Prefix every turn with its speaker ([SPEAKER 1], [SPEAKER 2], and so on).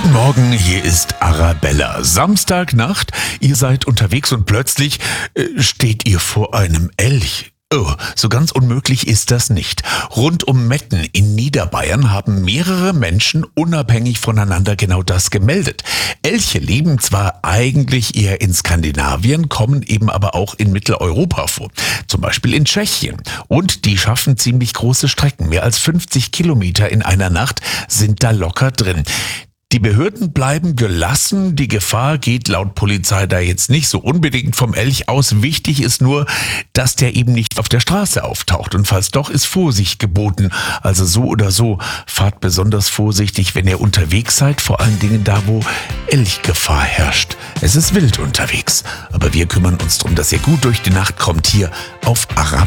[SPEAKER 1] Guten Morgen, hier ist Arabella. Samstagnacht, ihr seid unterwegs und plötzlich steht ihr vor einem Elch. Oh, so ganz unmöglich ist das nicht. Rund um Metten in Niederbayern haben mehrere Menschen unabhängig voneinander genau das gemeldet. Elche leben zwar eigentlich eher in Skandinavien, kommen eben aber auch in Mitteleuropa vor. Zum Beispiel in Tschechien. Und die schaffen ziemlich große Strecken. Mehr als 50 Kilometer in einer Nacht sind da locker drin. Die Behörden bleiben gelassen. Die Gefahr geht laut Polizei da jetzt nicht so unbedingt vom Elch aus. Wichtig ist nur, dass der eben nicht auf der Straße auftaucht. Und falls doch, ist Vorsicht geboten. Also so oder so, fahrt besonders vorsichtig, wenn ihr unterwegs seid. Vor allen Dingen da, wo Elchgefahr herrscht. Es ist wild unterwegs. Aber wir kümmern uns darum, dass ihr gut durch die Nacht kommt hier auf Arabella.